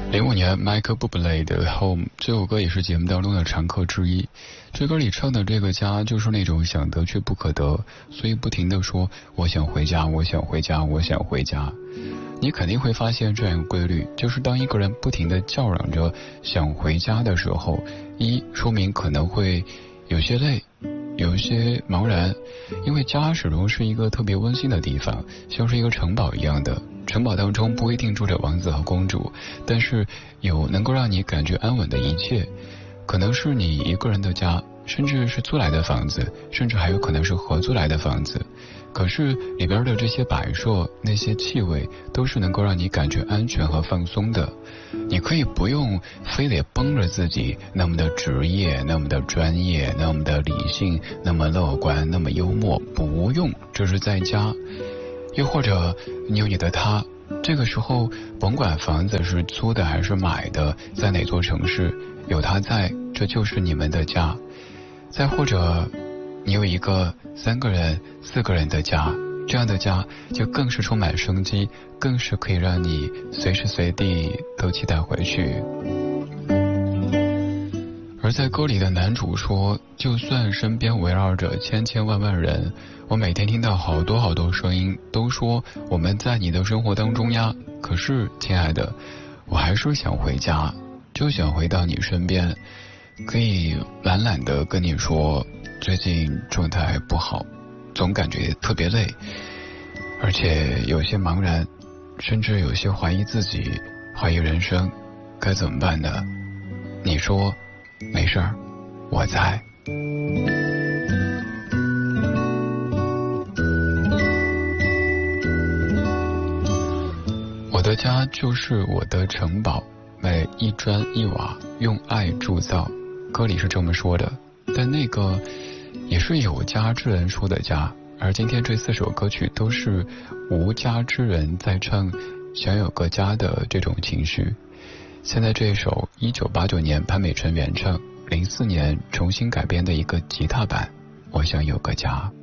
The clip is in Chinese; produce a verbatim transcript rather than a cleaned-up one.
零五年 Michael Bublé 的 Home 这首歌也是节目当中的常客之一。这歌里唱的这个家就是那种想得却不可得，所以不停地说我想回家，我想回家，我想回家。你肯定会发现这样一个规律，就是当一个人不停地叫嚷着想回家的时候，一说明可能会有些累，有些茫然，因为家始终是一个特别温馨的地方，像是一个城堡一样的。城堡当中不一定住着王子和公主，但是有能够让你感觉安稳的一切，可能是你一个人的家，甚至是租来的房子，甚至还有可能是合租来的房子。可是里边的这些摆设，那些气味，都是能够让你感觉安全和放松的。你可以不用非得绷着自己那么的职业，那么的专业，那么的理性，那么乐观，那么幽默，不用，这是在家。又或者你有你的他，这个时候甭管房子是租的还是买的，在哪座城市，有他在，这就是你们的家。再或者你有一个三个人四个人的家，这样的家就更是充满生机，更是可以让你随时随地都期待回去。而在歌里的男主说，就算身边围绕着千千万万人，我每天听到好多好多声音都说我们在你的生活当中呀，可是亲爱的，我还是想回家，就想回到你身边，可以懒懒的跟你说最近状态不好，总感觉特别累，而且有些茫然，甚至有些怀疑自己，怀疑人生，该怎么办呢？你说没事儿，我在。我的家就是我的城堡，每一砖一瓦用爱铸造。歌里是这么说的，但那个也是有家之人说的家，而今天这四首歌曲都是无家之人在唱想有个家的这种情绪。现在这一首一九八九年潘美辰原唱，零四年重新改编的一个吉他版，我想有个家。